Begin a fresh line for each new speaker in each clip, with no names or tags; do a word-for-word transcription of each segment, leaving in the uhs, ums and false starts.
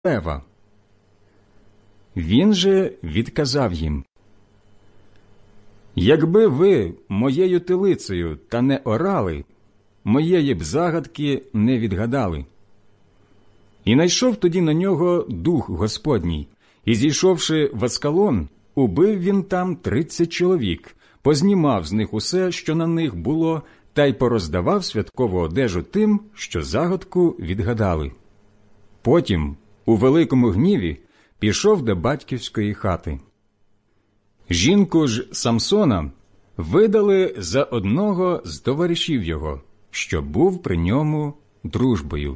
лева. Він же відказав їм: якби ви моєю телицею та не орали, моєї б загадки не відгадали. І найшов тоді на нього дух Господній, і, зійшовши в Аскалон, убив він там тридцять чоловік, познімав з них усе, що на них було, та й пороздавав святкову одежу тим, що загадку відгадали. Потім, у великому гніві, пішов до батьківської хати. Жінку ж Самсона видали за одного з товаришів його, що був при ньому дружбою.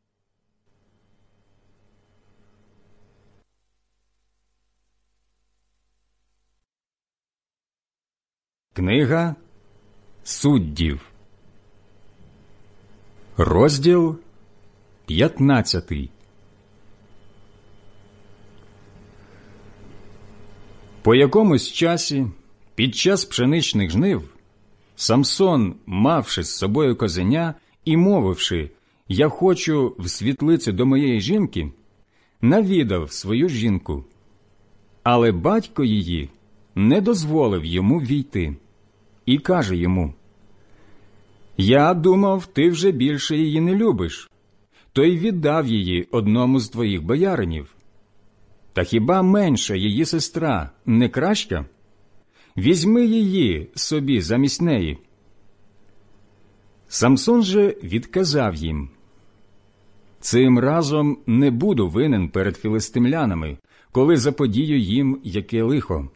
Книга Суддів, розділ п'ятнадцятий. По якомусь часі, під час пшеничних жнив, Самсон, мавши з собою козеня і мовивши: «Я хочу в світлицю до моєї жінки», навідав свою жінку. Але батько її не дозволив йому війти і каже йому: «Я думав, ти вже більше її не любиш, то й віддав її одному з твоїх бояринів. Та хіба менша її сестра не краща? Візьми її собі замість неї». Самсон же відказав їм: «Цим разом не буду винен перед філистимлянами, коли заподію їм яке лихо».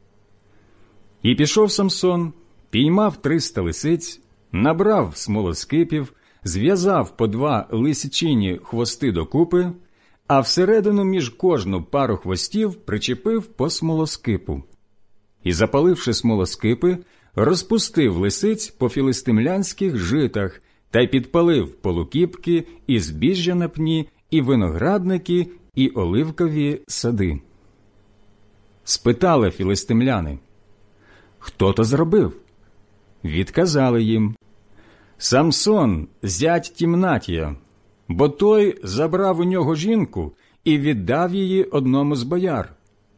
І пішов Самсон, піймав триста лисиць, набрав смолоскипів, зв'язав по два лисичині хвости докупи, а всередину між кожну пару хвостів причепив по смолоскипу. І, запаливши смолоскипи, розпустив лисиць по філистимлянських житах та й підпалив полукіпки, і збіжжя на пні, і виноградники, і оливкові сади. Спитали філистимляни: «Хто то зробив?» Відказали їм: «Самсон, зять Тімнатія, бо той забрав у нього жінку і віддав її одному з бояр».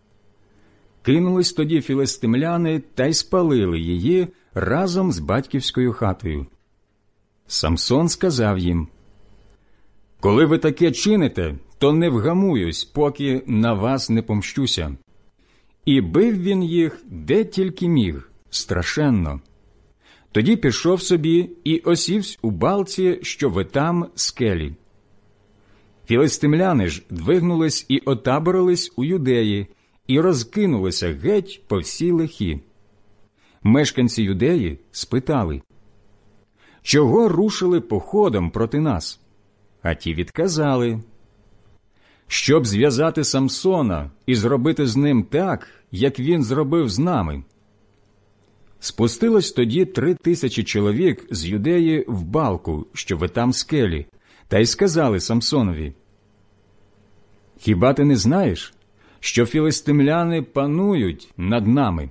Кинулись тоді філистимляни та й спалили її разом з батьківською хатою. Самсон сказав їм: «Коли ви таке чините, то не вгамуюсь, поки на вас не помщуся». І бив він їх, де тільки міг, страшенно. Тоді пішов собі і осівсь у балці, що витам скелі. Філистимляни ж двигнулись і отаборились у Юдеї, і розкинулися геть по всій лихі. Мешканці Юдеї спитали: «Чого рушили походом проти нас?» А ті відказали: «Щоб зв'язати Самсона і зробити з ним так, як він зробив з нами». Спустилось тоді три тисячі чоловік з Юдеї в балку, що витам скелі, та й сказали Самсонові: «Хіба ти не знаєш, що філистимляни панують над нами?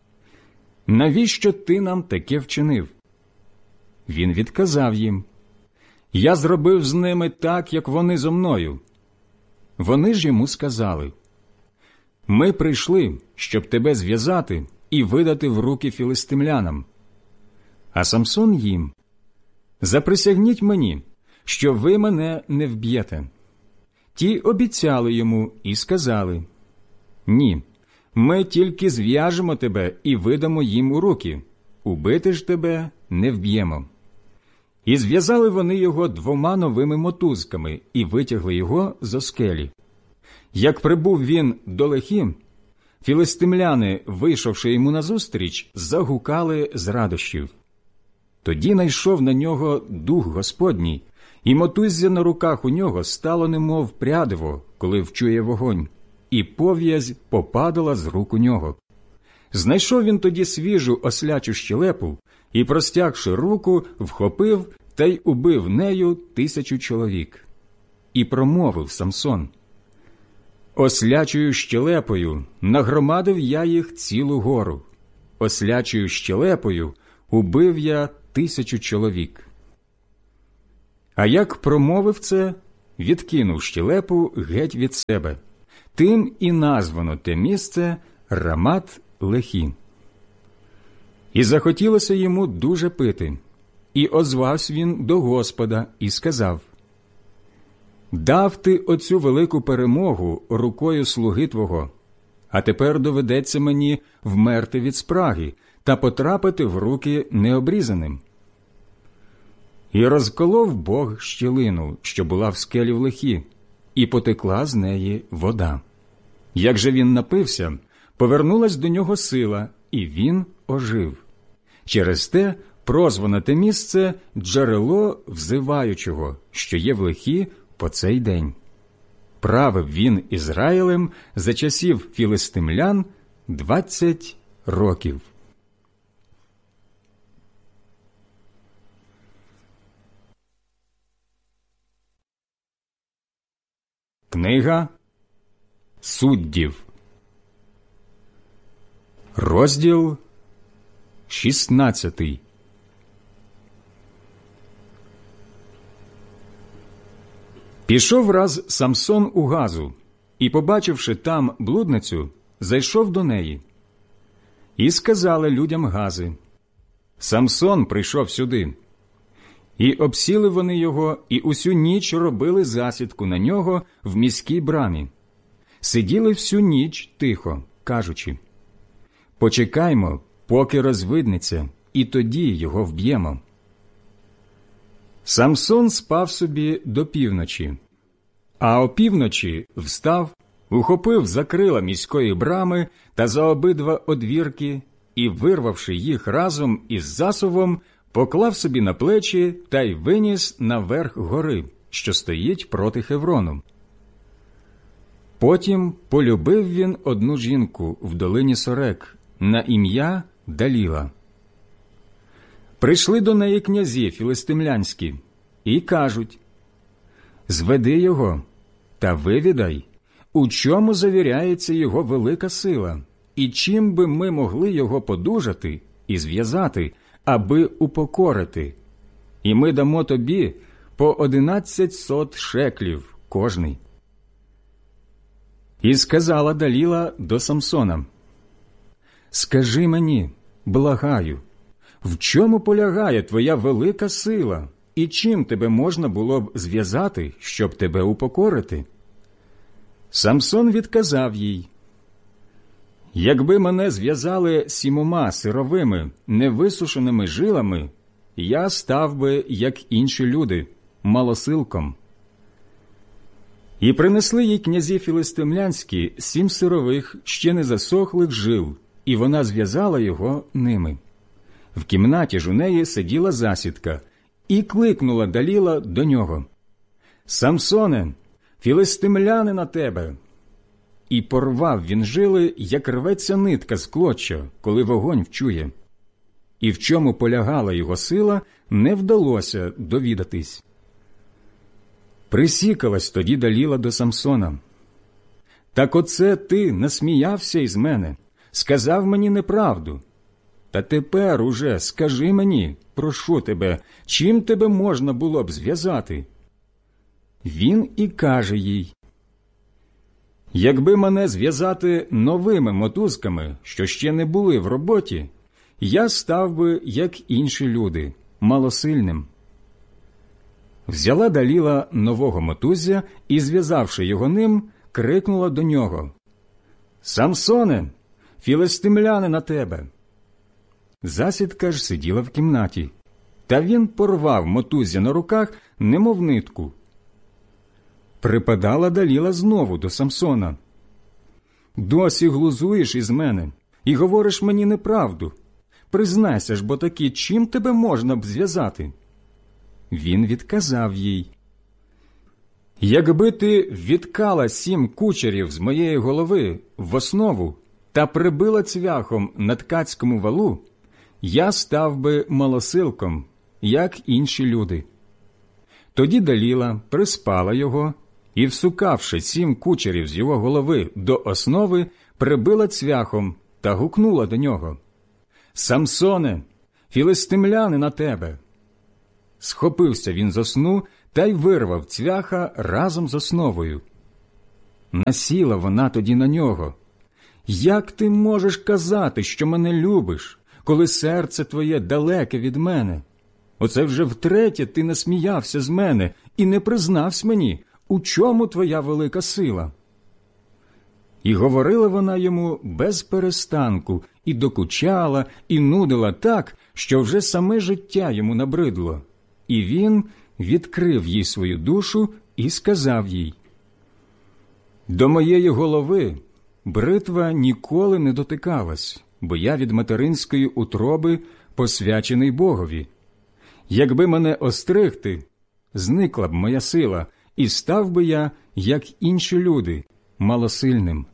Навіщо ти нам таке вчинив?» Він відказав їм: «Я зробив з ними так, як вони зо мною». Вони ж йому сказали: «Ми прийшли, щоб тебе зв'язати і видати в руки філистимлянам». А Самсон їм: «Заприсягніть мені, що ви мене не вб'єте». Ті обіцяли йому і сказали: «Ні, ми тільки зв'яжемо тебе і видамо їм у руки, убити ж тебе не вб'ємо». І зв'язали вони його двома новими мотузками і витягли його зо скелі. Як прибув він до лихи, філистимляни, вийшовши йому назустріч, загукали з радощів. Тоді найшов на нього дух Господній, і мотуззя на руках у нього стало немов прядиво, коли вчує вогонь, і пов'язь попадала з рук у нього. Знайшов він тоді свіжу ослячу щелепу і, простягши руку, вхопив та й убив нею тисячу чоловік. І промовив Самсон: «Ослячою щелепою нагромадив я їх цілу гору, ослячою щелепою убив я тисячу чоловік». А як промовив це, відкинув щелепу геть від себе. Тим і названо те місце Рамат-Лехі. І захотілося йому дуже пити. І озвався він до Господа і сказав: «Дав ти оцю велику перемогу рукою слуги твого, а тепер доведеться мені вмерти від спраги та потрапити в руки необрізаним». І розколов Бог щілину, що була в скелі в Лехі, і потекла з неї вода. Як же він напився, повернулась до нього сила, і він ожив. Через те прозване те місце «Джерело взиваючого», що є в Лехі по цей день. Правив він Ізраїлем за часів філистимлян двадцять років. Книга Суддів, розділ шістнадцятий. Пішов раз Самсон у Газу, і, побачивши там блудницю, зайшов до неї. І сказали людям Гази: «Самсон прийшов сюди». І обсіли вони його, і усю ніч робили засідку на нього в міській брамі. Сиділи всю ніч тихо, кажучи: «Почекаймо, поки розвиднеться, і тоді його вб'ємо». Самсон спав собі до півночі, а опівночі встав, ухопив за крила міської брами та за обидва одвірки і, вирвавши їх разом із засувом, поклав собі на плечі та й виніс на верх гори, що стоїть проти Хеврону. Потім полюбив він одну жінку в долині Сорек на ім'я Даліла. Прийшли до неї князі філистимлянські і кажуть: «Зведи його та вивідай, у чому завіряється його велика сила, і чим би ми могли його подужати і зв'язати, аби упокорити, і ми дамо тобі по одинадцять сот шеклів кожний». І сказала Даліла до Самсона: «Скажи мені, благаю, в чому полягає твоя велика сила, і чим тебе можна було б зв'язати, щоб тебе упокорити?» Самсон відказав їй: «Якби мене зв'язали сімома сировими, невисушеними жилами, я став би, як інші люди, малосилком». І принесли їй князі філистимлянські сім сирових, ще не засохлих жил, і вона зв'язала його ними. В кімнаті ж у неї сиділа засідка, і кликнула Даліла до нього: «Самсоне, філистимляни на тебе!» І порвав він жили, як рветься нитка з клоча, коли вогонь вчує. І в чому полягала його сила, не вдалося довідатись. Присікалась тоді Даліла до Самсона: «Так оце ти насміявся із мене, сказав мені неправду. Та тепер уже скажи мені, прошу тебе, чим тебе можна було б зв'язати?» Він і каже їй: «Якби мене зв'язати новими мотузками, що ще не були в роботі, я став би, як інші люди, малосильним». Взяла Даліла нового мотузя і, зв'язавши його ним, крикнула до нього: «Самсоне, філистимляни на тебе!» Засідка ж сиділа в кімнаті, та він порвав мотузя на руках, немов нитку. Припадала Даліла знову до Самсона: «Досі глузуєш із мене і говориш мені неправду. Признайся ж, бо таки, чим тебе можна б зв'язати?» Він відказав їй: «Якби ти відкала сім кучерів з моєї голови в основу та прибила цвяхом на ткацькому валу, я став би малосилком, як інші люди». Тоді Даліла приспала його і, всукавши сім кучерів з його голови до основи, прибила цвяхом та гукнула до нього: «Самсоне, філистимляни на тебе!» Схопився він зо сну та й вирвав цвяха разом з основою. Насіла вона тоді на нього: «Як ти можеш казати, що мене любиш, коли серце твоє далеке від мене? Оце вже втретє ти насміявся з мене і не признався мені, у чому твоя велика сила?» І говорила вона йому без перестанку, і докучала, і нудила так, що вже саме життя йому набридло. І він відкрив їй свою душу і сказав їй: «До моєї голови бритва ніколи не дотикалась, бо я від материнської утроби посвячений Богові. Якби мене остригти, зникла б моя сила, і став би я, як інші люди, малосильним».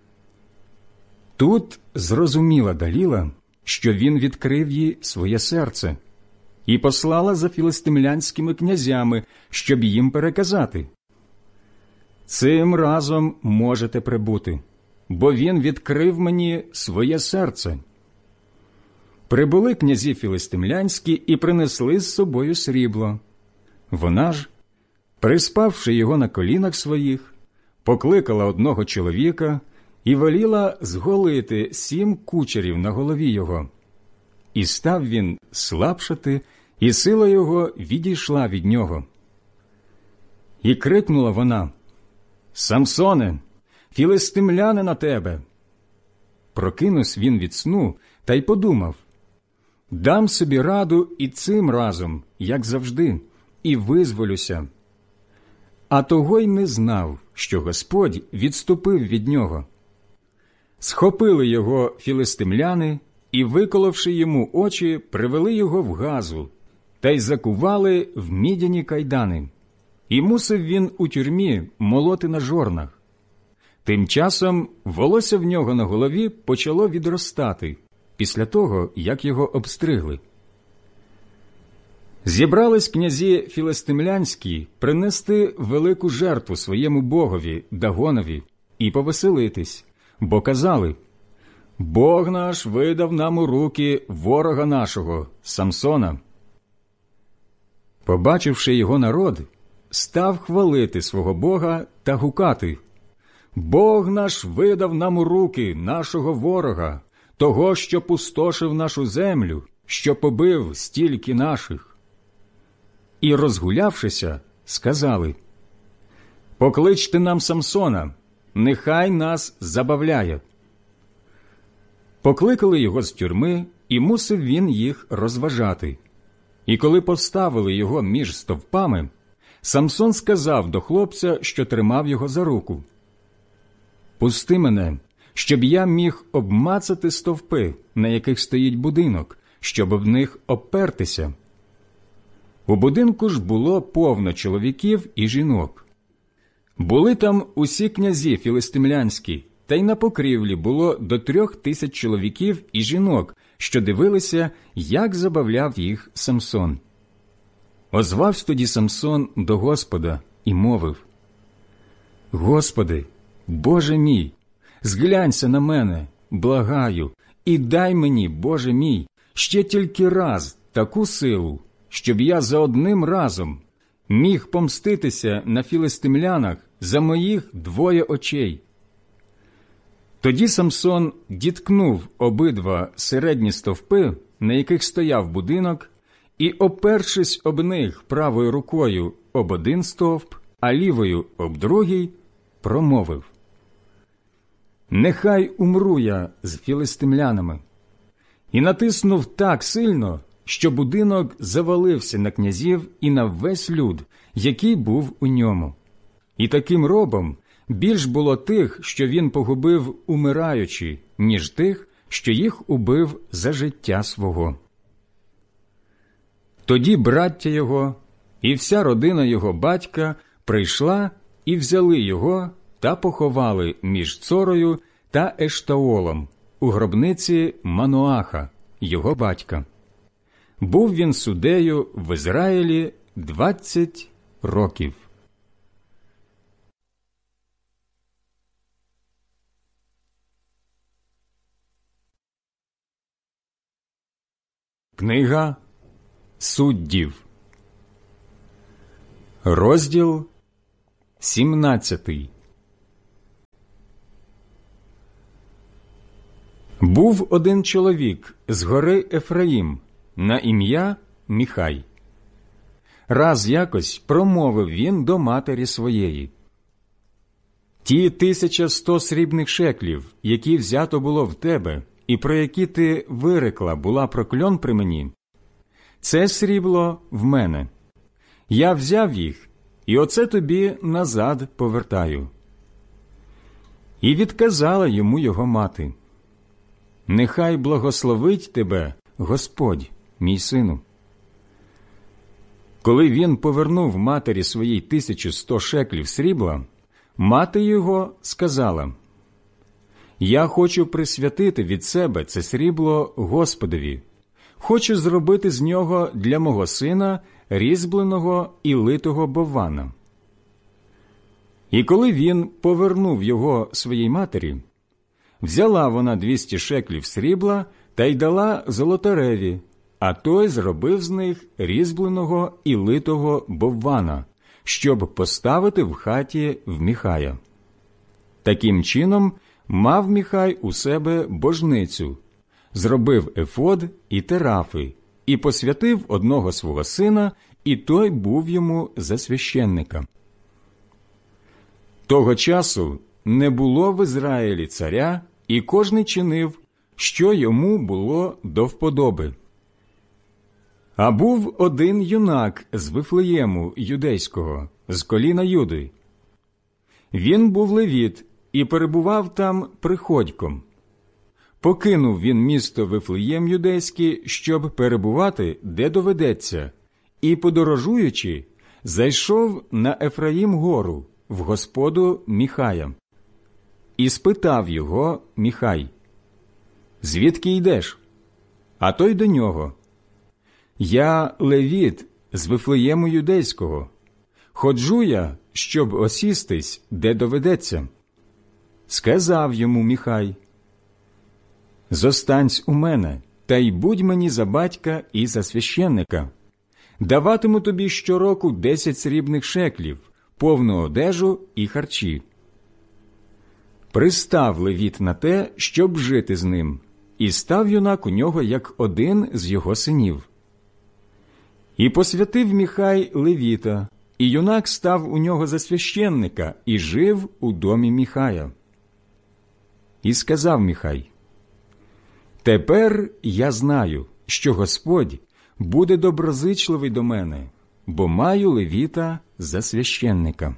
Тут зрозуміла Даліла, що він відкрив їй своє серце, і послала за філистимлянськими князями, щоб їм переказати: «Цим разом можете прибути, бо він відкрив мені своє серце». Прибули князі філистимлянські і принесли з собою срібло. Вона ж, приспавши його на колінах своїх, покликала одного чоловіка і веліла зголити сім кучерів на голові його. І став він слабшати, і сила його відійшла від нього. І крикнула вона: «Самсоне, філистимляни на тебе!» Прокинувся він від сну та й подумав: «Дам собі раду і цим разом, як завжди, і визволюся». А того й не знав, що Господь відступив від нього. Схопили його філистимляни і, виколовши йому очі, привели його в Газу та й закували в мідяні кайдани. І мусив він у тюрмі молоти на жорнах. Тим часом волосся в нього на голові почало відростати після того, як його обстригли. Зібрались князі філистимлянські принести велику жертву своєму богові Дагонові і повеселитись, бо казали: «Бог наш видав нам у руки ворога нашого, Самсона». Побачивши його народ, став хвалити свого Бога та гукати: «Бог наш видав нам у руки нашого ворога, того, що пустошив нашу землю, що побив стільки наших». І, розгулявшися, сказали: «Покличте нам Самсона, нехай нас забавляє». Покликали його з тюрми, і мусив він їх розважати. І коли поставили його між стовпами, Самсон сказав до хлопця, що тримав його за руку: «Пусти мене, щоб я міг обмацати стовпи, на яких стоїть будинок, щоб об них обпертися». У будинку ж було повно чоловіків і жінок. Були там усі князі філистимлянські, та й на покрівлі було до трьох тисяч чоловіків і жінок, що дивилися, як забавляв їх Самсон. Озвався тоді Самсон до Господа і мовив: «Господи, Боже мій, зглянься на мене, благаю, і дай мені, Боже мій, ще тільки раз таку силу, щоб я за одним разом міг помститися на філистимлянах за моїх двоє очей». Тоді Самсон діткнув обидва середні стовпи, на яких стояв будинок, і, опершись об них правою рукою об один стовп, а лівою об другий, промовив: «Нехай умру я з філистимлянами». І натиснув так сильно, що будинок завалився на князів і на весь люд, який був у ньому. І таким робом більш було тих, що він погубив умираючи, ніж тих, що їх убив за життя свого. Тоді браття його і вся родина його батька прийшла і взяли його та поховали між Цорою та Ештаолом у гробниці Мануаха, його батька. Був він суддею в Ізраїлі двадцять років. Книга Суддів. Розділ сімнадцятий. Був один чоловік з гори Ефраїм на ім'я Міхай. Раз якось промовив він до матері своєї: «Ті тисяча сто срібних шеклів, які взято було в тебе, і про які ти вирекла була прокльон при мені, це срібло в мене. Я взяв їх, і оце тобі назад повертаю». І відказала йому його мати: «Нехай благословить тебе Господь, мій сину». Коли він повернув матері своїй тисячу сто шеклів срібла, мати його сказала: «Я хочу присвятити від себе це срібло Господові. Хочу зробити з нього для мого сина різьбленого і литого боввана». І коли він повернув його своїй матері, взяла вона двісті шеклів срібла та й дала золотареві, а той зробив з них різьбленого і литого боввана, щоб поставити в хаті в Міхая. Таким чином мав Міхай у себе божницю, зробив ефод і терафи, і посвятив одного свого сина, і той був йому за священника. Того часу не було в Ізраїлі царя, і кожний чинив, що йому було до вподоби. А був один юнак з Вифлеєму юдейського, з коліна Юди. Він був левіт і перебував там приходьком. Покинув він місто Вифлеєм юдейський, щоб перебувати, де доведеться, і, подорожуючи, зайшов на Ефраїм гору, в господу Міхая. І спитав його Міхай: «Звідки йдеш?» А той до нього: «Я левіт з Вифлеєму юдейського. Ходжу я, щоб осістись, де доведеться». Сказав йому Міхай: «Зостанься у мене, та й будь мені за батька і за священника. Даватиму тобі щороку десять срібних шеклів, повну одежу і харчі». Пристав левіт на те, щоб жити з ним, і став юнак у нього як один з його синів. І посвятив Міхай левіта, і юнак став у нього за священника і жив у домі Міхая. І сказав Міхай: «Тепер я знаю, що Господь буде доброзичливий до мене, бо маю левіта за священника».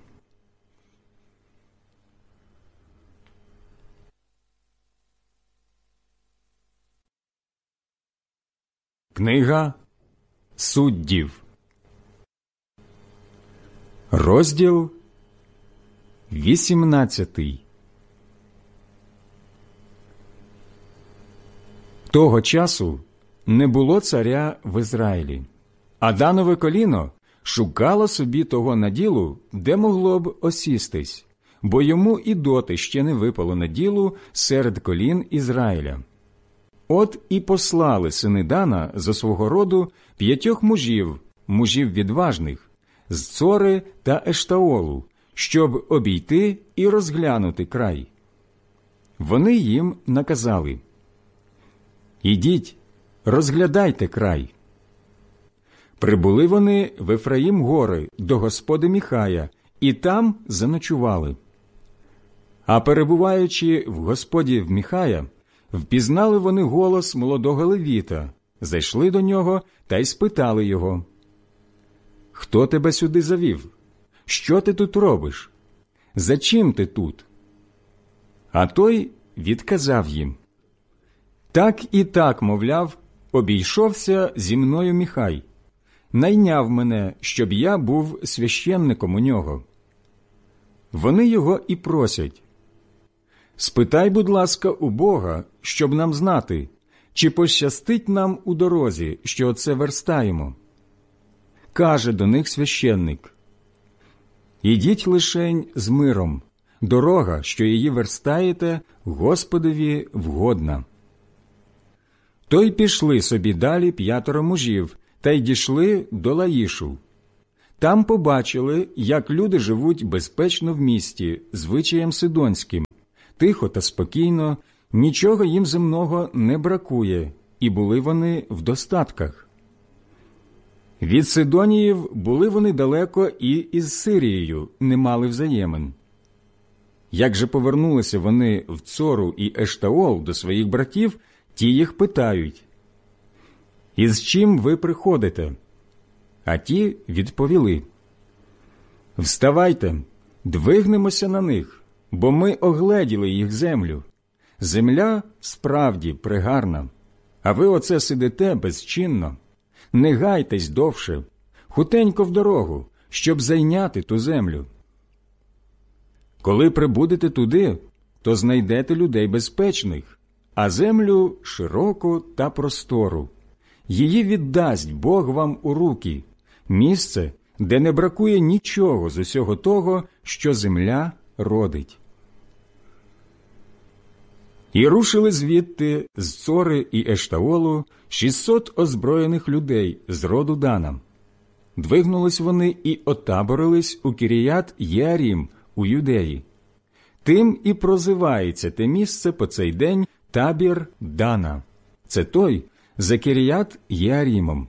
Книга Суддів, розділ вісімнадцятий. Того часу не було царя в Ізраїлі, а Данове коліно шукало собі того наділу, де могло б осістись, бо йому і доти ще не випало наділу серед колін Ізраїля. От і послали сини Дана за свого роду п'ятьох мужів, мужів відважних, з Цори та Ештаолу, щоб обійти і розглянути край. Вони їм наказали: «Ідіть, розглядайте край». Прибули вони в Ефраїм гори до господи Міхая, і там заночували. А перебуваючи в господі в Міхая, впізнали вони голос молодого левіта, зайшли до нього та й спитали його: «Хто тебе сюди завів? Що ти тут робиш? За чим ти тут?» А той відказав їм: «Так і так, мовляв, обійшовся зі мною Міхай, найняв мене, щоб я був священником у нього». Вони його і просять: «Спитай, будь ласка, у Бога, щоб нам знати, чи пощастить нам у дорозі, що оце верстаємо». Каже до них священник: «Ідіть лишень з миром, дорога, що її верстаєте, Господові вгодна». То й пішли собі далі п'ятеро мужів, та й дійшли до Лаїшу. Там побачили, як люди живуть безпечно в місті, звичаєм сидонським, тихо та спокійно, нічого їм земного не бракує, і були вони в достатках. Від Сидоніїв були вони далеко і із Сирією не мали взаємин. Як же повернулися вони в Цору і Ештаол до своїх братів, ті їх питають: «Із чим ви приходите?» А ті відповіли: «Вставайте, двигнемося на них, бо ми огледіли їх землю. Земля справді пригарна, а ви оце сидите безчинно. Не гайтесь довше, хутенько в дорогу, щоб зайняти ту землю. Коли прибудете туди, то знайдете людей безпечних, а землю широку та простору. Її віддасть Бог вам у руки, місце, де не бракує нічого з усього того, що земля родить». І рушили звідти з Цори і Ештаолу шістсот озброєних людей з роду Дана. Двигнулись вони і отаборились у Кіріят Єарім у Юдеї. Тим і прозивається те місце по цей день табір Дана. Це той за Кіріят Єарімом.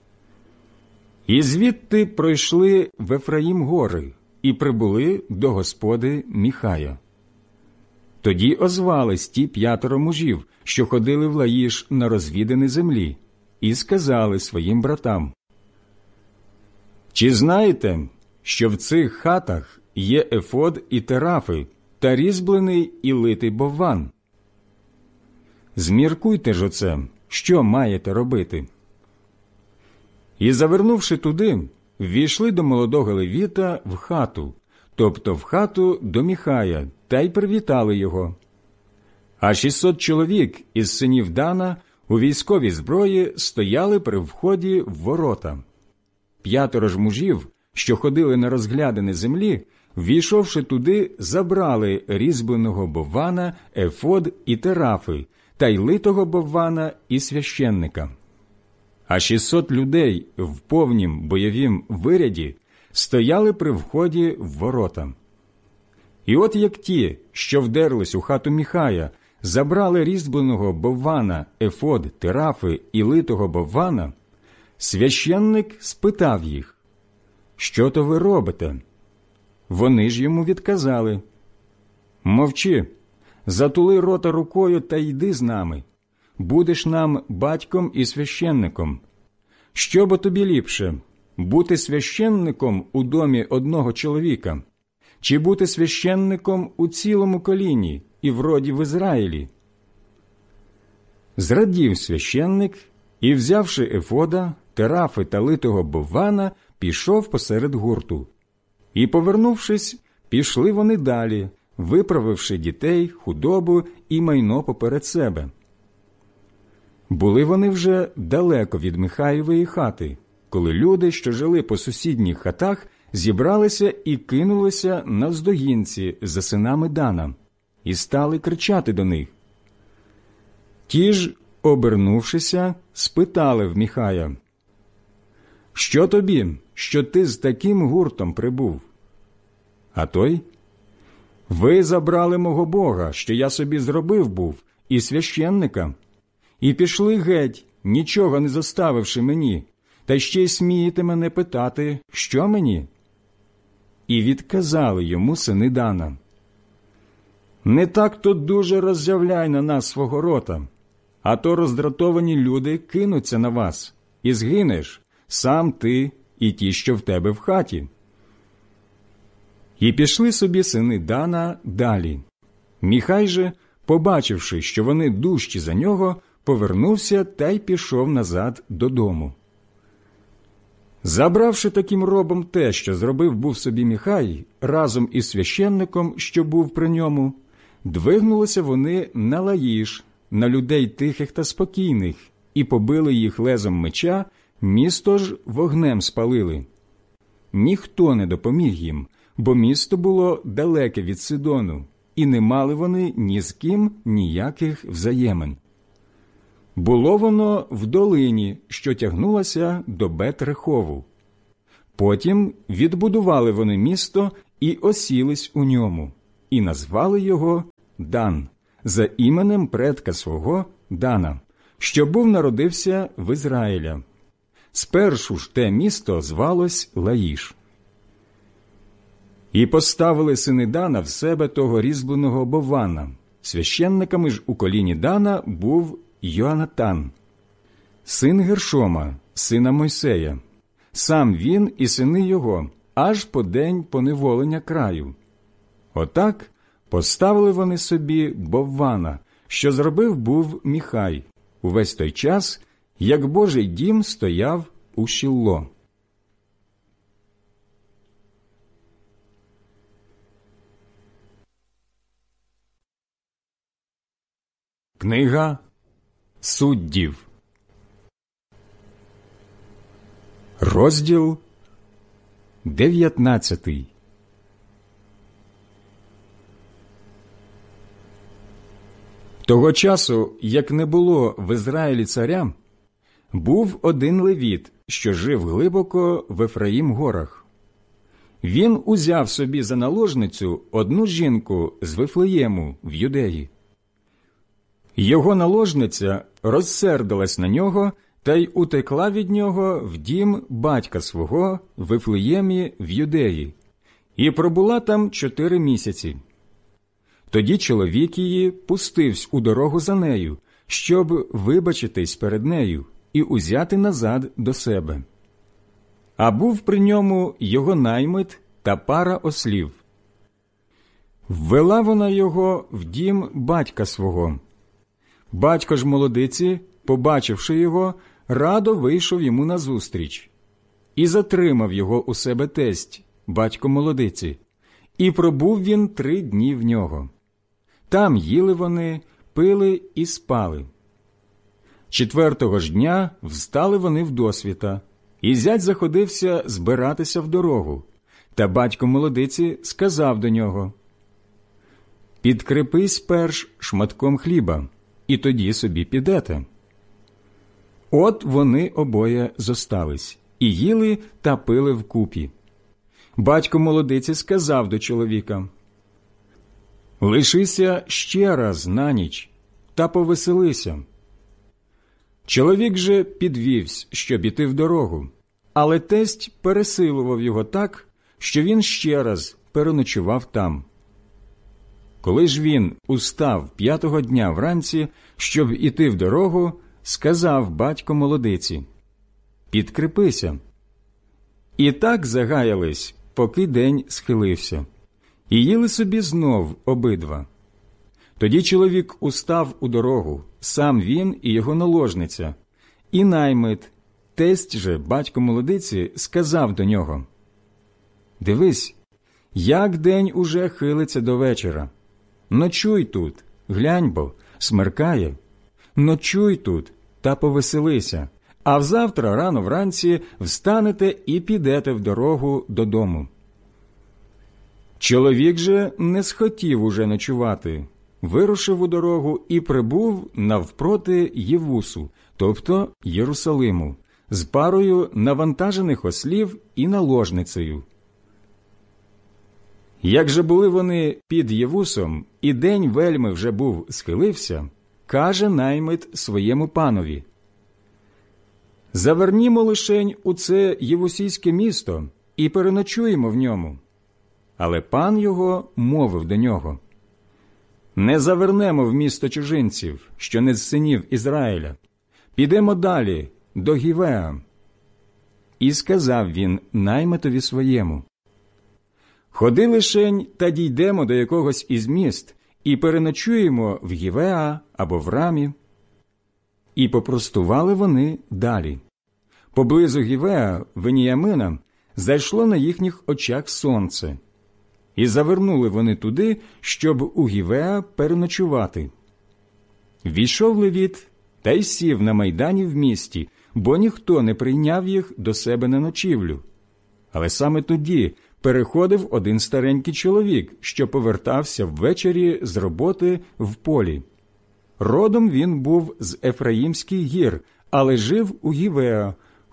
І звідти пройшли в Ефраїм гори і прибули до господи Міхая. Тоді озвались ті п'ятеро мужів, що ходили в Лаїш на розвідані землі, і сказали своїм братам: «Чи знаєте, що в цих хатах є ефод і терафи, та різьблений і литий бовван? Зміркуйте ж оце, що маєте робити». І, завернувши туди, ввійшли до молодого левіта в хату, тобто в хату до Міхая, та й привітали його. А шістсот чоловік із синів Дана у військовій зброї стояли при вході в ворота. П'ятеро ж мужів, що ходили на розглядини землі, ввійшовши туди, забрали різьбленого боввана, ефод і терафи, та й литого боввана і священника. А шістсот людей в повнім бойовім виряді стояли при вході в ворота. І от як ті, що вдерлись у хату Міхая, забрали різьбленого боввана, ефод, терафи і литого боввана, священник спитав їх: «Що то ви робите?» Вони ж йому відказали: «Мовчи, затули рота рукою та йди з нами. Будеш нам батьком і священником. Що бо тобі ліпше, бути священником у домі одного чоловіка, чи бути священником у цілому коліні і в роді в Ізраїлі?» Зрадів священник і, взявши ефода, терафи та литого боввана, пішов посеред гурту. І, повернувшись, пішли вони далі, виправивши дітей, худобу і майно поперед себе. Були вони вже далеко від Михаєвої хати, коли люди, що жили по сусідніх хатах, зібралися і кинулися навздогінці за синами Дана, і стали кричати до них. Ті ж, обернувшися, спитали в Міхая: «Що тобі, що ти з таким гуртом прибув?» А той: «Ви забрали мого Бога, що я собі зробив був, і священника, і пішли геть, нічого не заставивши мені, та ще й смієте мене питати, що мені?» І відказали йому сини Дана: «Не так то дуже роззявляй на нас свого рота, а то роздратовані люди кинуться на вас, і згинеш сам ти і ті, що в тебе в хаті». І пішли собі сини Дана далі. Міхай же, побачивши, що вони дужчі за нього, повернувся та й пішов назад додому. Забравши таким робом те, що зробив був собі Міхай, разом із священником, що був при ньому, двигнулися вони на Лаїш, на людей тихих та спокійних, і побили їх лезом меча, місто ж вогнем спалили. Ніхто не допоміг їм, бо місто було далеке від Сидону, і не мали вони ні з ким ніяких взаємин. Було воно в долині, що тягнулася до Бет-Рехову. Потім відбудували вони місто і осілись у ньому, і назвали його Дан, за іменем предка свого Дана, що був народився в Ізраїля. Спершу ж те місто звалось Лаїш. І поставили сини Дана в себе того різьбленого Бована. Священниками ж у коліні Дана був Йоанатан, син Гершома, сина Мойсея, сам він і сини його, аж по день поневолення краю. Отак поставили вони собі Боввана, що зробив був Міхай, увесь той час, як Божий дім стояв у Шілло. Книга Суддів, розділ дев'ятнадцятий. Того часу, як не було в Ізраїлі царя, був один левіт, що жив глибоко в Ефраїм-горах. Він узяв собі за наложницю одну жінку з Вифлеєму в Юдеї. Його наложниця розсердилась на нього та й утекла від нього в дім батька свого в Вифлеємі в Юдеї, і пробула там чотири місяці. Тоді чоловік її пустився у дорогу за нею, щоб вибачитись перед нею і узяти назад до себе. А був при ньому його наймит та пара ослів. Ввела вона його в дім батька свого. Батько ж молодиці, побачивши його, радо вийшов йому назустріч. І затримав його у себе тесть, батько молодиці, і пробув він три дні в нього. Там їли вони, пили і спали. Четвертого ж дня встали вони вдосвіта, і зять заходився збиратися в дорогу. Та батько молодиці сказав до нього: «Підкрепись перш шматком хліба, і тоді собі підете». От вони обоє зостались, і їли та пили вкупі. Батько молодиці сказав до чоловіка: «Лишися ще раз на ніч, та повеселися». Чоловік же підвівсь, щоб іти в дорогу, але тесть пересилував його так, що він ще раз переночував там. Коли ж він устав п'ятого дня вранці, щоб іти в дорогу, сказав батько молодиці: «Підкрепися». І так загаялись, поки день схилився, і їли собі знов обидва. Тоді чоловік устав у дорогу, сам він і його наложниця, і наймит, тесть же батько молодиці, сказав до нього: «Дивись, як день уже хилиться до вечора. Ночуй тут, глянь бо, смеркає. Ночуй тут та повеселися, а взавтра рано вранці встанете і підете в дорогу додому». Чоловік же не схотів уже ночувати, вирушив у дорогу і прибув навпроти Євусу, тобто Єрусалиму, з парою навантажених ослів і наложницею. Як же були вони під Євусом, і день вельми вже був схилився, каже наймит своєму панові: «Завернімо лишень у це євусійське місто і переночуємо в ньому». Але пан його мовив до нього: «Не завернемо в місто чужинців, що не з синів Ізраїля. Підемо далі, до Гівеа». І сказав він наймитові своєму: «Ходи лишень та дійдемо до якогось із міст і переночуємо в Гівеа або в Рамі». І попростували вони далі. Поблизу Гівеа, Веніямина, зайшло на їхніх очах сонце. І завернули вони туди, щоб у Гівеа переночувати. Війшов левіт та й сів на майдані в місті, бо ніхто не прийняв їх до себе на ночівлю. Але саме тоді переходив один старенький чоловік, що повертався ввечері з роботи в полі. Родом він був з Ефраїмських гір, але жив у Гівеа,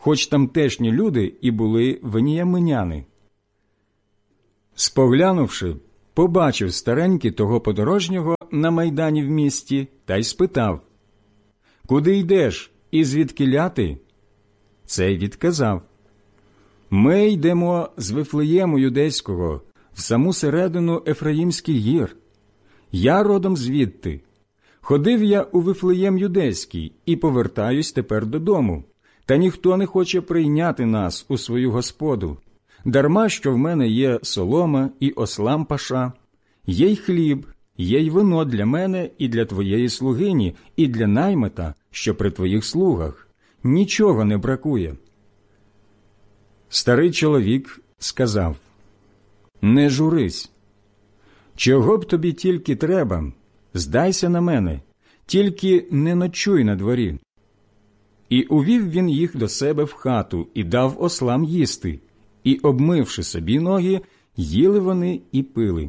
хоч тамтешні люди і були веніяминяни. Споглянувши, побачив старенький того подорожнього на майдані в місті та й спитав: «Куди йдеш і звідкіля ти?» Цей відказав: «Ми йдемо з Вифлеєму юдейського в саму середину Ефраїмських гір. Я родом звідти. Ходив я у Вифлеєм юдейський і повертаюсь тепер додому, та ніхто не хоче прийняти нас у свою господу. Дарма, що в мене є солома і ослам паша, є й хліб, є й вино для мене і для твоєї слугині, і для наймита, що при твоїх слугах. Нічого не бракує». Старий чоловік сказав: «Не журись. Чого б тобі тільки треба, здайся на мене, тільки не ночуй на дворі». І увів він їх до себе в хату і дав ослам їсти, і, обмивши собі ноги, їли вони і пили.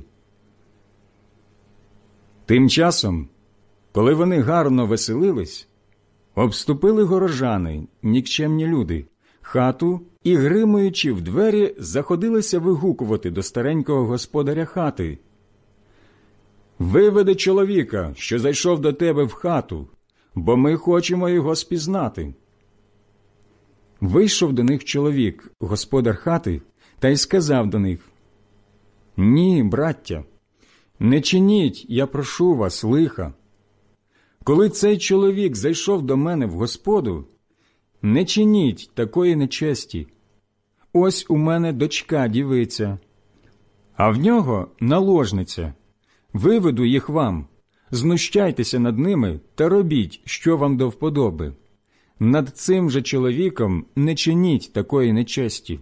Тим часом, коли вони гарно веселились, обступили горожани, нікчемні люди, хату і, гримуючи в двері, заходилися вигукувати до старенького господаря хати: «Виведи чоловіка, що зайшов до тебе в хату, бо ми хочемо його спізнати». Вийшов до них чоловік, господар хати, та й сказав до них: «Ні, браття, не чиніть, я прошу вас, лиха. Коли цей чоловік зайшов до мене в господу, не чиніть такої нечесті. Ось у мене дочка дівиця, а в нього наложниця. Виведу їх вам, знущайтеся над ними та робіть, що вам до вподоби. Над цим же чоловіком не чиніть такої нечесті».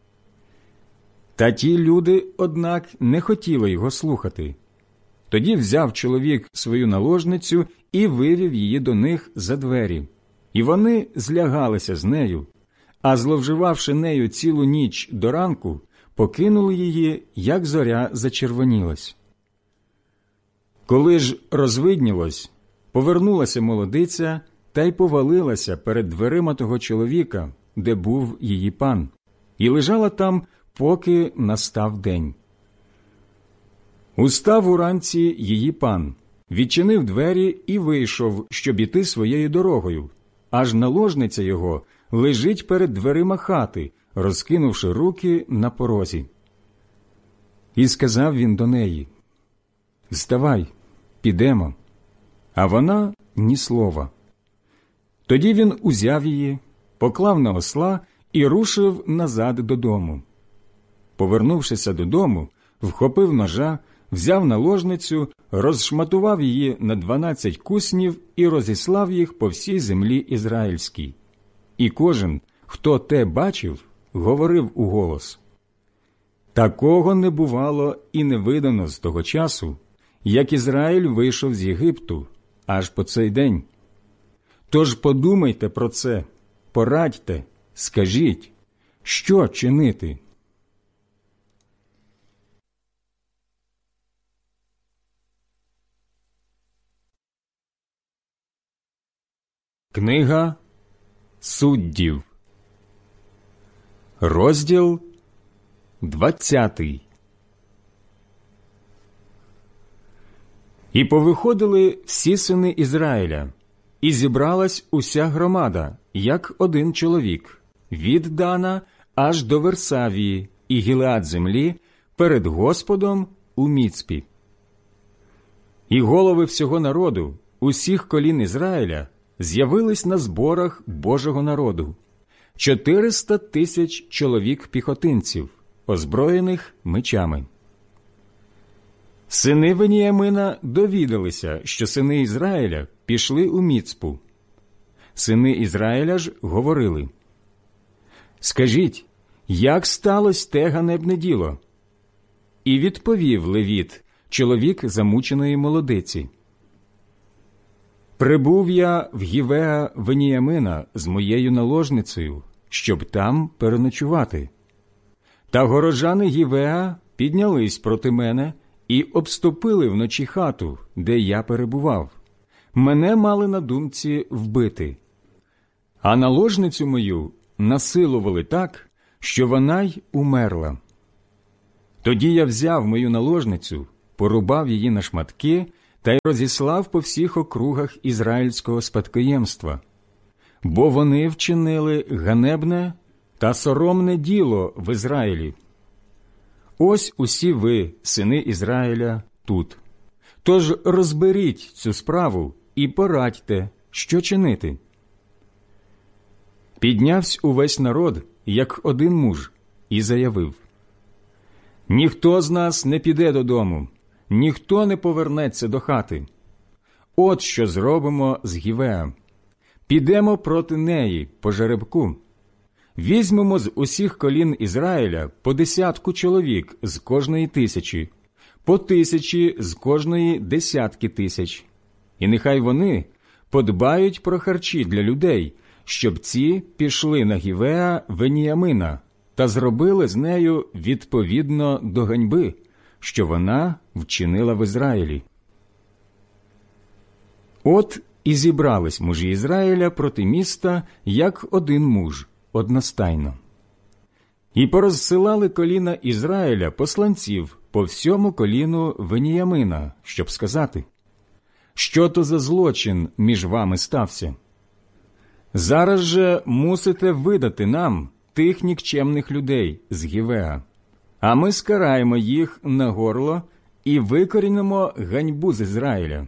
Та ті люди, однак, не хотіли його слухати. Тоді взяв чоловік свою наложницю і вивів її до них за двері. І вони злягалися з нею, а зловживавши нею цілу ніч до ранку, покинули її, як зоря зачервонілась. Коли ж розвиднілось, повернулася молодиця та й повалилася перед дверима того чоловіка, де був її пан, і лежала там, поки настав день. Устав уранці її пан, відчинив двері і вийшов, щоб іти своєю дорогою, аж наложниця його лежить перед дверима хати, розкинувши руки на порозі. І сказав він до неї: «Вставай, підемо». А вона ні слова. Тоді він узяв її, поклав на осла і рушив назад додому. Повернувшися додому, вхопив ножа, взяв наложницю, розшматував її на дванадцять куснів і розіслав їх по всій землі ізраїльській. І кожен, хто те бачив, говорив уголос: «Такого не бувало і не видано з того часу, як Ізраїль вийшов з Єгипту, аж по цей день. Тож подумайте про це, порадьте, скажіть, що чинити». Книга Суддів, розділ двадцятий. І повиходили всі сини Ізраїля, і зібралась уся громада, як один чоловік, від Дана аж до Версавії і Гілеад землі, перед Господом у Міцпі. І голови всього народу, усіх колін Ізраїля, з'явились на зборах Божого народу, чотириста тисяч чоловік-піхотинців, озброєних мечами. Сини Веніямина довідалися, що сини Ізраїля пішли у Міцпу. Сини Ізраїля ж говорили: «Скажіть, як сталося те ганебне діло?» І відповів Левіт, чоловік замученої молодиці: «Прибув я в Гівеа Веніямина з моєю наложницею, щоб там переночувати. Та горожани Гівеа піднялись проти мене і обступили вночі хату, де я перебував. Мене мали на думці вбити. А наложницю мою насилували так, що вона й умерла. Тоді я взяв мою наложницю, порубав її на шматки та й розіслав по всіх округах ізраїльського спадкоємства, бо вони вчинили ганебне та соромне діло в Ізраїлі. Ось усі ви, сини Ізраїля, тут. Тож розберіть цю справу і порадьте, що чинити. Піднявсь увесь народ, як один муж, і заявив: ніхто з нас не піде додому, ніхто не повернеться до хати. От що зробимо з Гівеа. Підемо проти неї по жеребку. Візьмемо з усіх колін Ізраїля по десятку чоловік з кожної тисячі, по тисячі з кожної десятки тисяч. І нехай вони подбають про харчі для людей, щоб ці пішли на Гівеа Веніямина та зробили з нею відповідно до ганьби, що вона вчинила в Ізраїлі. От і зібрались мужі Ізраїля проти міста, як один муж, одностайно. І порозсилали коліна Ізраїля посланців по всьому коліну Веніямина, щоб сказати: що то за злочин між вами стався? Зараз же мусите видати нам тих нікчемних людей з Гівеа, а ми скараємо їх на горло і викорінимо ганьбу з Ізраїля.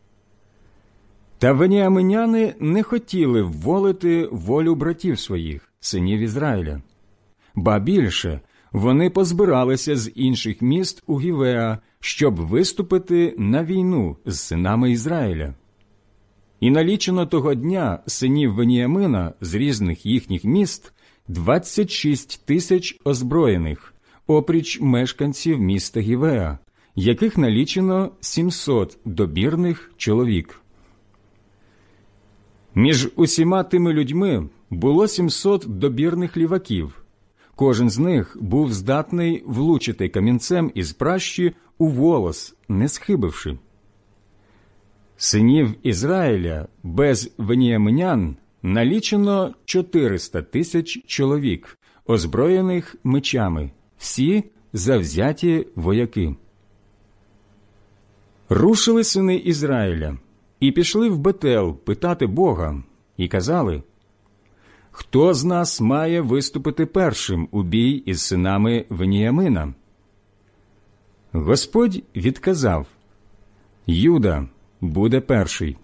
Та веніаминяни не хотіли вволити волю братів своїх, синів Ізраїля. Ба більше, вони позбиралися з інших міст у Гівеа, щоб виступити на війну з синами Ізраїля. І налічено того дня синів Веніамина з різних їхніх міст двадцять шість тисяч озброєних, опріч мешканців міста Гівеа, яких налічено сімсот добірних чоловік. Між усіма тими людьми було сімсот добірних ліваків. Кожен з них був здатний влучити камінцем із пращі у волос, не схибивши. Синів Ізраїля без веніаминян налічено чотириста тисяч чоловік, озброєних мечами, всі завзяті вояки. Рушили сини Ізраїля і пішли в Бетел питати Бога, і казали: хто з нас має виступити першим у бій із синами Веніямина? Господь відказав: Юда буде перший.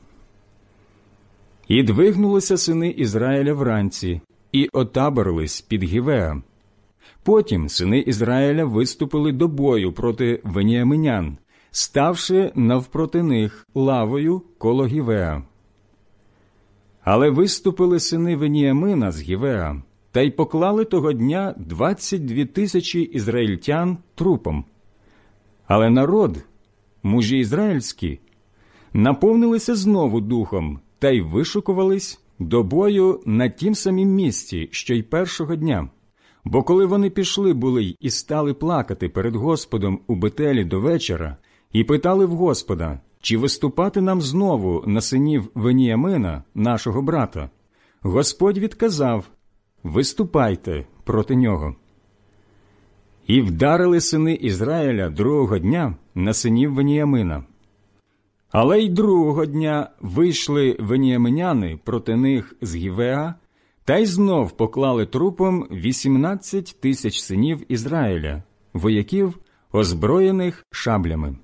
І двигнулися сини Ізраїля вранці, і отаборились під Гівеа. Потім сини Ізраїля виступили до бою проти веніаминян, ставши навпроти них лавою коло Гівеа. Але виступили сини Веніямина з Гівеа, та й поклали того дня двадцять дві тисячі ізраїльтян трупом. Але народ, мужі ізраїльські, наповнилися знову духом та й вишукувались до бою на тім самім місці, що й першого дня. Бо коли вони пішли були й і стали плакати перед Господом у Бетелі до вечора, і питали в Господа, чи виступати нам знову на синів Веніямина, нашого брата, Господь відказав: виступайте проти нього. І вдарили сини Ізраїля другого дня на синів Веніямина. Але й другого дня вийшли веніаминяни проти них з Гівеа, та й знов поклали трупом вісімнадцять тисяч синів Ізраїля, вояків, озброєних шаблями.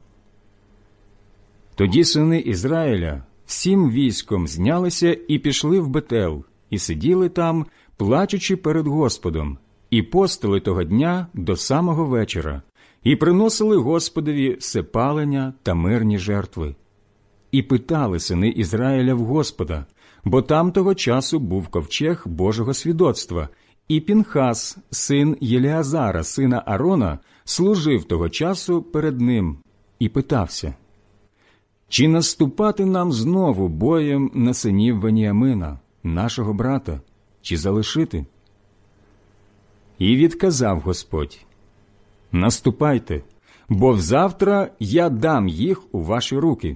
Тоді сини Ізраїля всім військом знялися і пішли в Бетел, і сиділи там, плачучи перед Господом, і постили того дня до самого вечора, і приносили Господові всепалення та мирні жертви. І питали сини Ізраїля в Господа, бо там того часу був ковчег Божого свідоцтва, і Пінхас, син Єлеазара, сина Арона, служив того часу перед ним, і питався: чи наступати нам знову боєм на синів Веніамина, нашого брата, чи залишити? І відказав Господь: наступайте, бо взавтра я дам їх у ваші руки.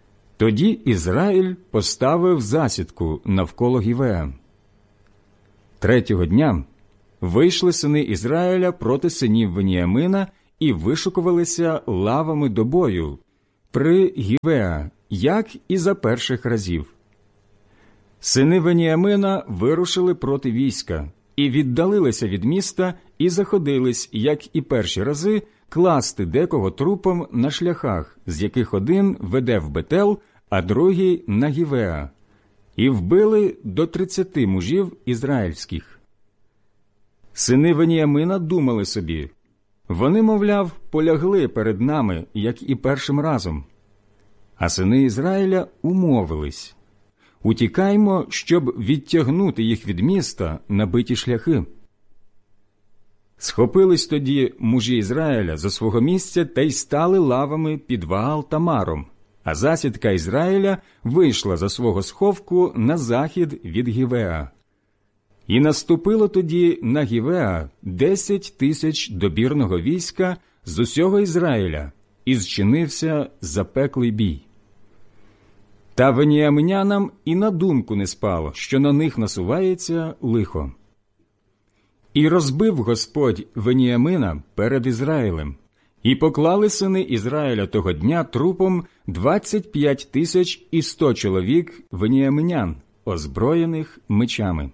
Тоді Ізраїль поставив засідку навколо Гівеа. Третього дня вийшли сини Ізраїля проти синів Веніамина і вишукувалися лавами до бою при Гівеа, як і за перших разів. Сини Веніамина вирушили проти війська і віддалилися від міста і заходились, як і перші рази, класти декого трупом на шляхах, з яких один веде в Бетел, а другий – на Гівеа, і вбили до тридцяти мужів ізраїльських. Сини Веніамина думали собі: вони, мовляв, полягли перед нами, як і першим разом. А сини Ізраїля умовились: утікаймо, щоб відтягнути їх від міста на биті шляхи. Схопились тоді мужі Ізраїля за свого місця та й стали лавами під Ваал-Тамаром, а засідка Ізраїля вийшла за свого сховку на захід від Гівеа. І наступило тоді на Гівеа десять тисяч добірного війська з усього Ізраїля, і зчинився запеклий бій. Та веніаминянам і на думку не спало, що на них насувається лихо. І розбив Господь Веніамина перед Ізраїлем, і поклали сини Ізраїля того дня трупом двадцять п'ять тисяч і сто чоловік веніаминян, озброєних мечами.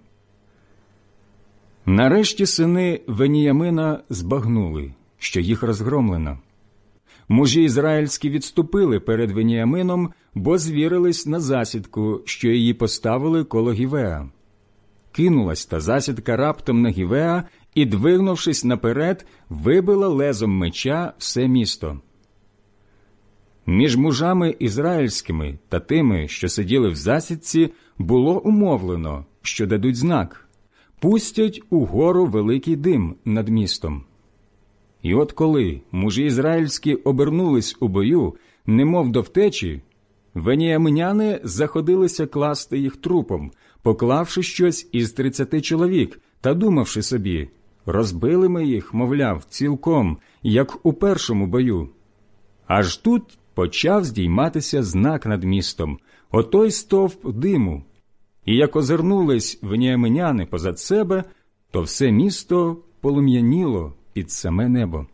Нарешті сини Веніямина збагнули, що їх розгромлено. Мужі ізраїльські відступили перед Веніамином, бо звірились на засідку, що її поставили коло Гівеа. Кинулась та засідка раптом на Гівеа і, двигнувшись наперед, вибила лезом меча все місто. Між мужами ізраїльськими та тими, що сиділи в засідці, було умовлено, що дадуть знак: пустять угору великий дим над містом. І от коли мужі ізраїльські обернулись у бою, немов до втечі, веніаминяни заходилися класти їх трупом, поклавши щось із тридцяти чоловік та думавши собі: розбили ми їх, мовляв, цілком, як у першому бою. Аж тут почав здійматися знак над містом, отой стовп диму. І як озирнулись веніаминяни позад себе, то все місто полум'яніло під саме небо.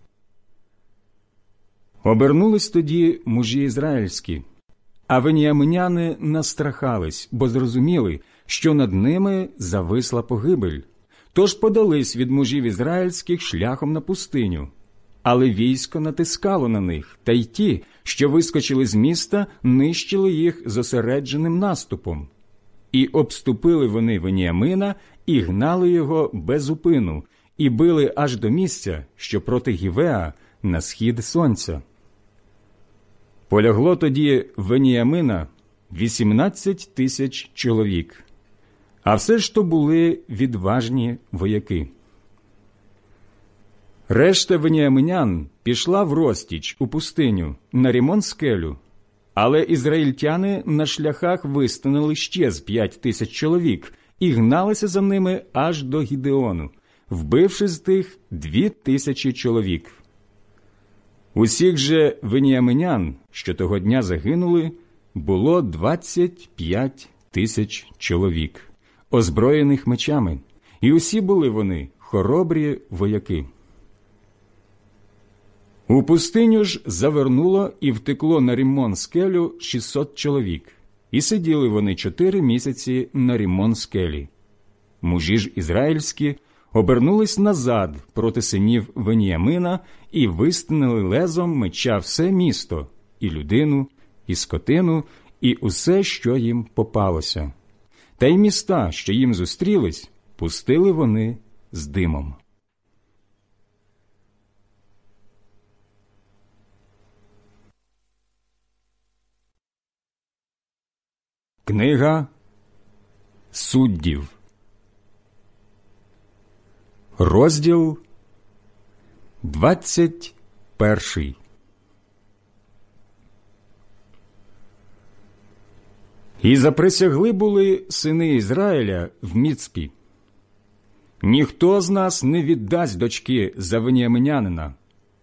Обернулись тоді мужі ізраїльські, а веніаминяни настрахались, бо зрозуміли, що над ними зависла погибель. Тож подались від мужів ізраїльських шляхом на пустиню. Але військо натискало на них, та й ті, що вискочили з міста, нищили їх зосередженим наступом. І обступили вони Веніамина, і гнали його без упину, і били аж до місця, що проти Гівеа на схід сонця. Полягло тоді Веніамина вісімнадцять тисяч чоловік, а все ж то були відважні вояки. Решта веніаминян пішла в розтіч у пустиню на Рімон-скелю, але ізраїльтяни на шляхах вистинили ще з п'ять тисяч чоловік і гналися за ними аж до Гідеону, вбивши з тих дві тисячі чоловік. Усіх же веніаминян, що того дня загинули, було двадцять п'ять тисяч чоловік, озброєних мечами, і усі були вони хоробрі вояки. У пустиню ж завернуло і втекло на Рімон-скелю шістсот чоловік, і сиділи вони чотири місяці на Рімон-скелі. Мужі ж ізраїльські обернулись назад проти синів Веніамина і вистинили лезом меча все місто, і людину, і скотину, і усе, що їм попалося. Та й міста, що їм зустрілись, пустили вони з димом. Книга Суддів, розділ двадцять перший. І заприсягли були сини Ізраїля в Міцпі: ніхто з нас не віддасть дочки за веніаминянина.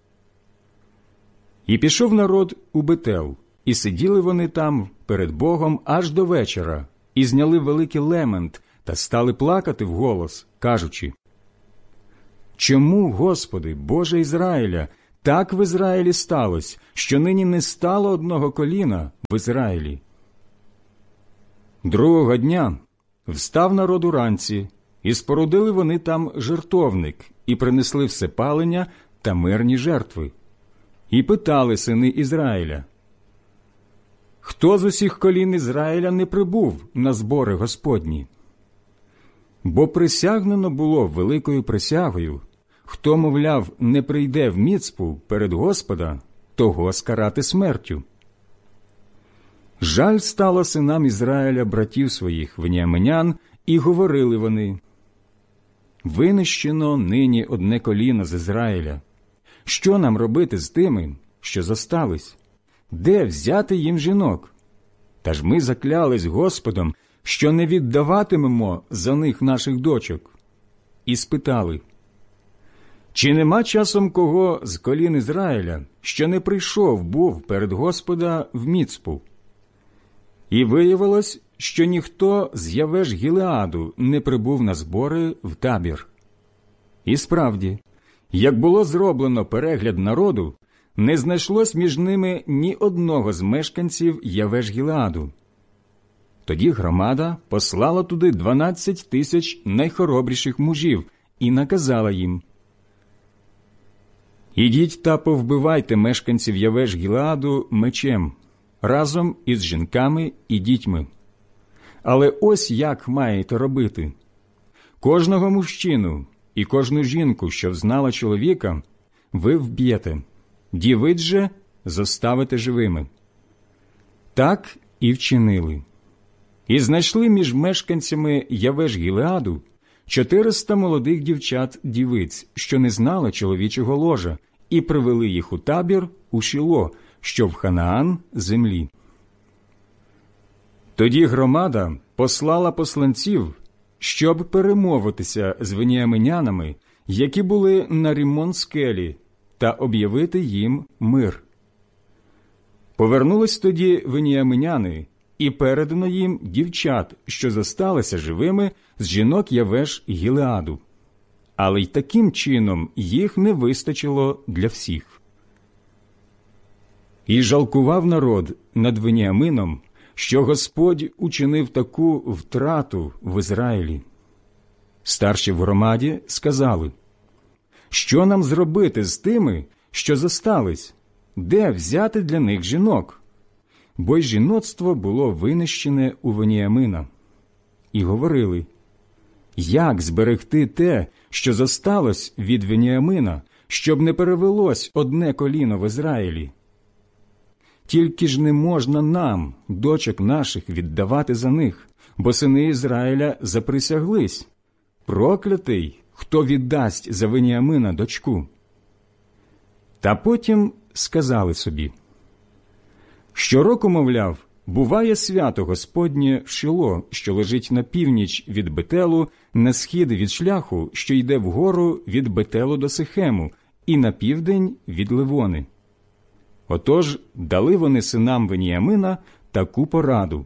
І пішов народ у Бетел, і сиділи вони там перед Богом аж до вечора, і зняли великий лемент та стали плакати вголос, кажучи: «Чому, Господи, Боже Ізраїля, так в Ізраїлі сталося, що нині не стало одного коліна в Ізраїлі?» Другого дня встав народ уранці, і спорудили вони там жертовник, і принесли всепалення та мирні жертви. І питали сини Ізраїля: «Хто з усіх колін Ізраїля не прибув на збори Господні?» Бо присягнено було великою присягою: хто, мовляв, не прийде в Міцпу перед Господа, того скарати смертю. Жаль стало синам Ізраїля братів своїх веніаминян, і говорили вони: «Винищено нині одне коліно з Ізраїля. Що нам робити з тими, що зостались? Де взяти їм жінок? Та ж ми заклялись Господом, що не віддаватимемо за них наших дочок». І спитали: «Чи нема часом кого з колін Ізраїля, що не прийшов був перед Господа в Міцпу?» І виявилось, що ніхто з Явеш Гілеаду не прибув на збори в табір. І справді, як було зроблено перегляд народу, не знайшлось між ними ні одного з мешканців Явеш Гілеаду. Тоді громада послала туди дванадцять тисяч найхоробріших мужів і наказала їм: «Ідіть та повбивайте мешканців Явеш Гілеаду мечем, разом із жінками і дітьми. Але ось як маєте робити: кожного мужчину і кожну жінку, що взнала чоловіка, ви вб'єте, дівиць же зоставите живими». Так і вчинили. І знайшли між мешканцями Явеш Гілеаду чотириста молодих дівчат-дівиць, що не знали чоловічого ложа, і привели їх у табір у Шіло, що в Ханаан землі. Тоді громада послала посланців, щоб перемовитися з веніаминянами, які були на Ріммон-скелі, та об'явити їм мир. Повернулись тоді веніаминяни, і передано їм дівчат, що зосталися живими з жінок Явеш Гілеаду. Але й таким чином їх не вистачило для всіх. І жалкував народ над Веніамином, що Господь учинив таку втрату в Ізраїлі. Старші в громаді сказали: «Що нам зробити з тими, що зостались? Де взяти для них жінок?» Бо й жіноцтво було винищене у Веніамина. І говорили: «Як зберегти те, що зосталось від Веніамина, щоб не перевелось одне коліно в Ізраїлі? Тільки ж не можна нам, дочок наших, віддавати за них, бо сини Ізраїля заприсяглись: проклятий, хто віддасть за Веніамина дочку». Та потім сказали собі: «Щороку, мовляв, буває свято Господнє в Шило, що лежить на північ від Бетелу, на схід від шляху, що йде вгору від Бетелу до Сихему, і на південь від Ливони». Отож дали вони синам Веніамина таку пораду: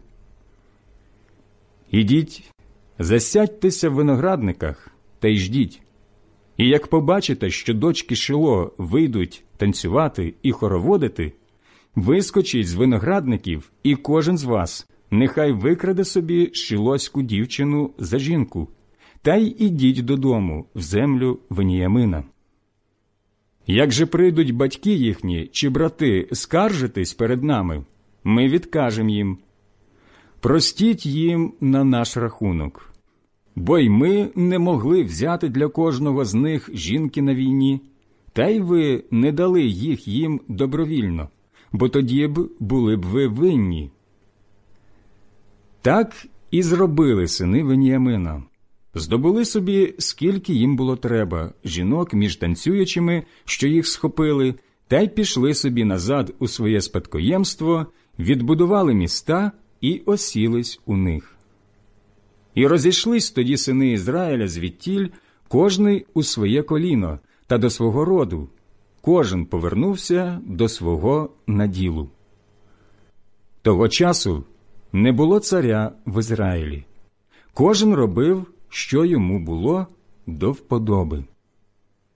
«Ідіть, засядьтеся в виноградниках та й ждіть. І як побачите, що дочки Шило вийдуть танцювати і хороводити, вискочіть з виноградників, і кожен з вас нехай викраде собі шилоську дівчину за жінку, та й ідіть додому в землю Веніамина. Як же прийдуть батьки їхні чи брати скаржитись перед нами, ми відкажемо їм: простіть їм на наш рахунок, бо й ми не могли взяти для кожного з них жінки на війні, та й ви не дали їх їм добровільно, бо тоді б були б ви винні». Так і зробили сини Веніамина. Здобули собі, скільки їм було треба, жінок між танцюючими, що їх схопили, та й пішли собі назад у своє спадкоємство, відбудували міста і осілись у них. І розійшлись тоді сини Ізраїля звідтіль, кожний у своє коліно та до свого роду, кожен повернувся до свого наділу. Того часу не було царя в Ізраїлі. Кожен робив, що йому було до вподоби.